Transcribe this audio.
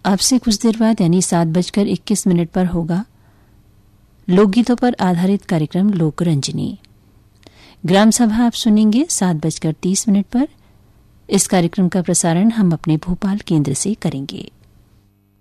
अब से कुछ देर बाद यानी 7:21 पर होगा लोकगीतों पर आधारित कार्यक्रम लोकरंजनी। ग्राम सभा आप सुनेंगे 7:30 पर। इस कार्यक्रम का प्रसारण हम अपने भोपाल केंद्र से करेंगे।